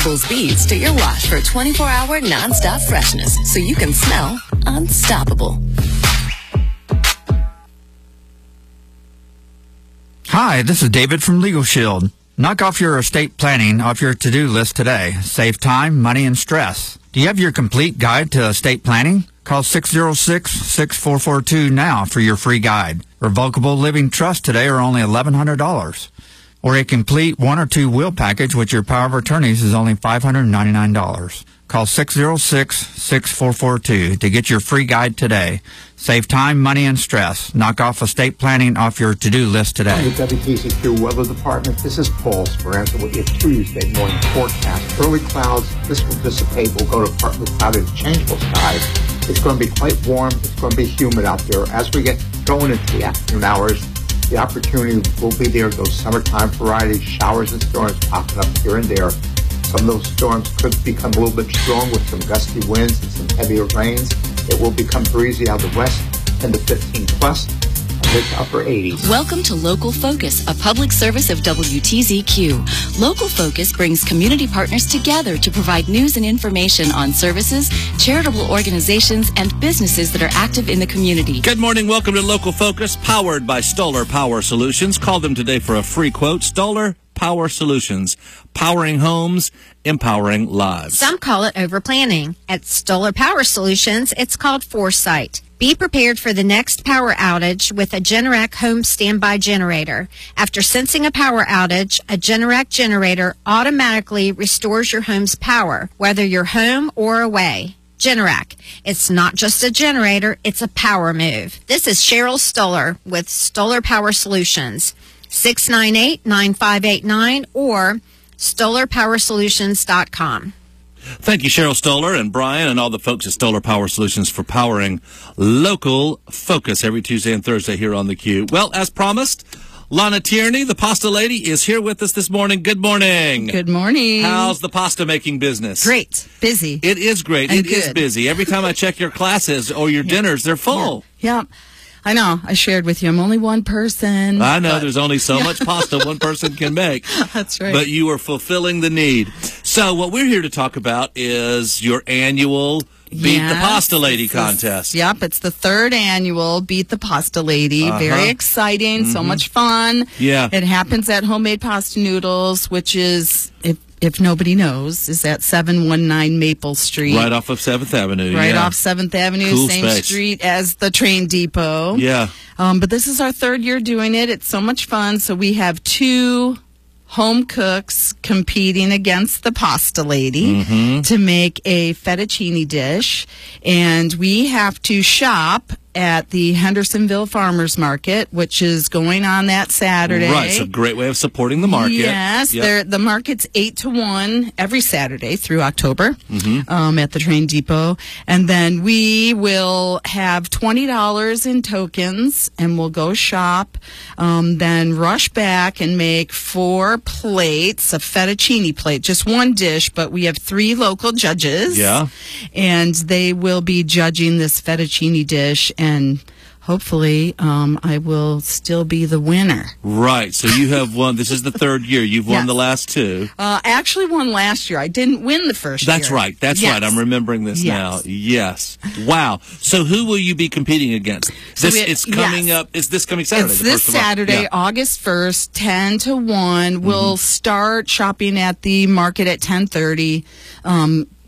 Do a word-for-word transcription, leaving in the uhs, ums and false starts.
Pulls beads to your wash for twenty-four hour nonstop freshness so you can smell unstoppable. Hi, this is David from Legal Shield. Knock off your estate planning off your to-do list today. Save time, money, and stress. Do you have your complete guide to estate planning? Call six oh six, six four four two now for your free guide. Revocable living trusts today are only eleven hundred dollars. Or a complete one or two will package with your power of attorneys is only five hundred ninety-nine dollars. Call six oh six, six four four two to get your free guide today. Save time, money, and stress. Knock off estate planning off your to-do list today. The W T C Q Weather Department, this is Paul Speranza with your Tuesday morning forecast. Early clouds, this will dissipate. We'll go to partly cloudy to changeable skies. It's going to be quite warm. It's going to be humid out there. As we get going into the afternoon hours, the opportunity will be there. Those summertime varieties, showers and storms popping up here and there. Some of those storms could become a little bit strong with some gusty winds and some heavier rains. It will become breezy out of the west, ten to fifteen plus, mid to upper eighties. Welcome to Local Focus, a public service of W T Z Q. Local Focus brings community partners together to provide news and information on services, charitable organizations, and businesses that are active in the community. Good morning. Welcome to Local Focus, powered by Stoller Power Solutions. Call them today for a free quote. Stoller Power Solutions, powering homes, empowering lives. Some call it overplanning. At Stoller Power Solutions, it's called foresight. Be prepared for the next power outage with a Generac home standby generator. After sensing a power outage, a Generac generator automatically restores your home's power, whether you're home or away. Generac. It's not just a generator, it's a power move. This is Cheryl Stoller with Stoller Power Solutions. six nine eight, nine five eight nine or stoller power solutions dot com. Thank you, Cheryl Stoller and Brian and all the folks at Stoller Power Solutions for powering Local Focus every Tuesday and Thursday here on the Q. Well, as promised, Lana Tierney, the pasta lady, is here with us this morning. Good morning. Good morning. How's the pasta making business? Great. Busy. It is great. And it good. is busy. Every time I check your classes or your yeah. dinners, they're full. Yeah. yeah. I know. I shared with you. I'm only one person. I know. But... There's only so much pasta one person can make. That's right. But you are fulfilling the need. So what we're here to talk about is your annual Beat yes, the Pasta Lady contest. Is, yep. It's the third annual Beat the Pasta Lady. Uh-huh. Very exciting. Mm-hmm. So much fun. Yeah. It happens at Homemade Pasta Noodles, which is... if If nobody knows, is at seven one nine Maple Street. Right off of seventh Avenue. Right yeah. off seventh Avenue, cool same space. street as the train depot. Yeah. Um, but this is our third year doing it. It's so much fun. So we have two home cooks competing against the Pasta Lady mm-hmm. to make a fettuccine dish. And we have to shop at the Hendersonville Farmers Market, which is going on that Saturday. Right, so a great way of supporting the market. Yes, yep. the market's eight to one every Saturday through October mm-hmm. um, at the train depot. And then we will have twenty dollars in tokens, and we'll go shop, um, then rush back and make four plates, a fettuccine plate, just one dish, but we have three local judges. Yeah. And they will be judging this fettuccine dish. And hopefully, um, I will still be the winner. Right. So you have won. This is the third year. You've won yes. the last two. Uh, I actually won last year. I didn't win the first That's year. right. That's yes. right. I'm remembering this yes. now. Yes. Wow. So who will you be competing against? So This it, it's coming yes. up. It's this coming Saturday. It's the this first of Saturday, yeah. August first, ten to one. Mm-hmm. We'll start shopping at the market at ten thirty. Um,